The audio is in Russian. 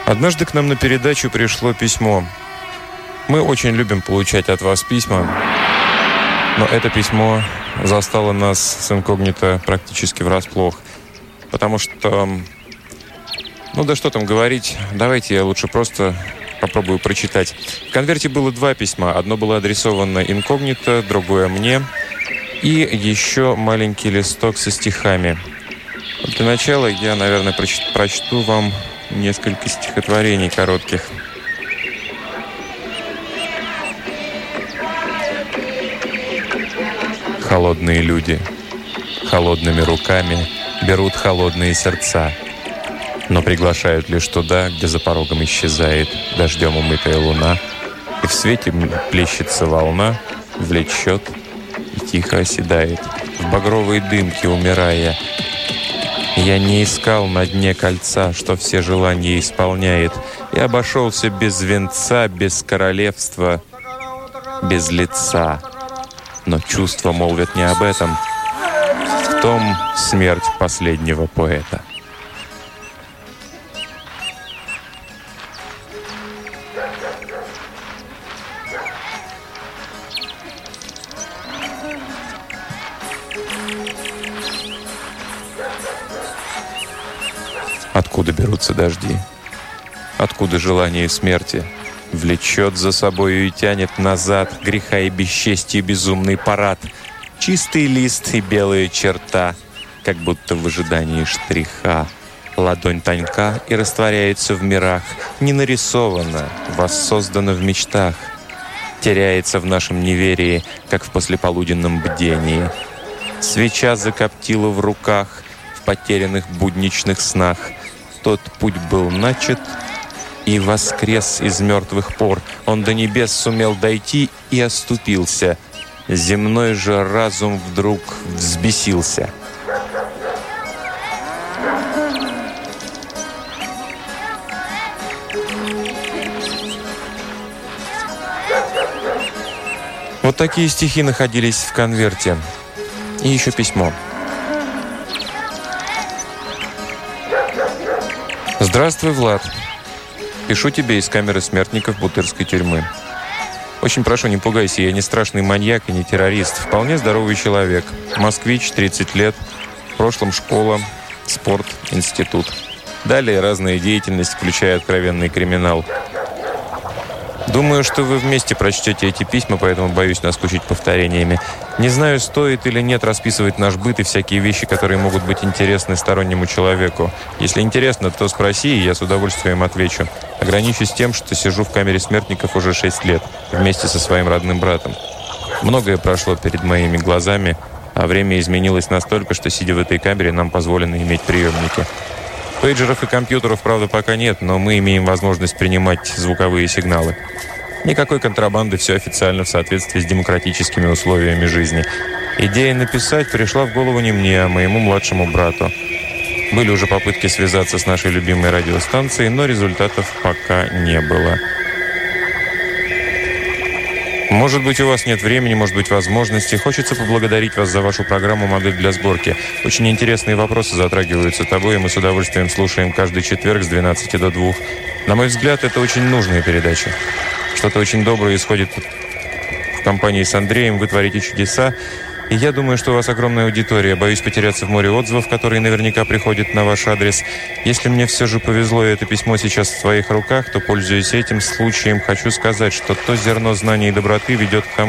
Однажды к нам на передачу пришло письмо. Мы очень любим получать от вас письма, но это письмо застало нас с инкогнито практически врасплох. Потому что, да что там говорить, давайте я лучше просто попробую прочитать. В конверте было 2 письма. Одно было адресовано инкогнито, другое мне. И еще маленький листок со стихами. Для начала я, наверное, прочту вам несколько стихотворений коротких. Холодные люди холодными руками берут холодные сердца, но приглашают лишь туда, где за порогом исчезает дождем умытая луна, и в свете плещется волна, влечет и тихо оседает, в багровой дымке умирая. Я не искал на дне кольца, что все желания исполняет, и обошелся без венца, без королевства, без лица. Но чувства молвят не об этом. В том смерть последнего поэта. Откуда берутся дожди? Откуда желание смерти? Влечет за собою и тянет назад греха и бесчестия безумный парад. Чистый лист и белая черта, как будто в ожидании штриха. Ладонь тонка и растворяется в мирах, не нарисована, воссоздана в мечтах. Теряется в нашем неверии, как в послеполуденном бдении. Свеча закоптила в руках, в потерянных будничных снах. Тот путь был начат и воскрес из мертвых пор. Он до небес сумел дойти и оступился. Земной же разум вдруг взбесился. Вот такие стихи находились в конверте. И еще письмо. Здравствуй, Влад. Пишу тебе из камеры смертников Бутырской тюрьмы. Очень прошу, не пугайся, я не страшный маньяк и не террорист. Вполне здоровый человек. Москвич, 30 лет. В прошлом школа, спорт, институт. Далее разная деятельность, включая откровенный криминал. Думаю, что вы вместе прочтете эти письма, поэтому боюсь наскучить повторениями. Не знаю, стоит или нет расписывать наш быт и всякие вещи, которые могут быть интересны стороннему человеку. Если интересно, то спроси, и я с удовольствием отвечу. Ограничусь тем, что сижу в камере смертников уже 6 лет, вместе со своим родным братом. Многое прошло перед моими глазами, а время изменилось настолько, что, сидя в этой камере, нам позволено иметь приемники. Пейджеров и компьютеров, правда, пока нет, но мы имеем возможность принимать звуковые сигналы. Никакой контрабанды, все официально в соответствии с демократическими условиями жизни. Идея написать пришла в голову не мне, а моему младшему брату. Были уже попытки связаться с нашей любимой радиостанцией, но результатов пока не было. Может быть, у вас нет времени, может быть, возможности. Хочется поблагодарить вас за вашу программу «Модель для сборки». Очень интересные вопросы затрагиваются тобой, и мы с удовольствием слушаем каждый четверг с 12 до 2. На мой взгляд, это очень нужная передача. Что-то очень доброе исходит в компании с Андреем. Вы творите чудеса. И я думаю, что у вас огромная аудитория. Боюсь потеряться в море отзывов, которые наверняка приходят на ваш адрес. Если мне все же повезло, и это письмо сейчас в твоих руках, то, пользуясь этим случаем, хочу сказать, что то зерно знаний и доброты ведет к тому,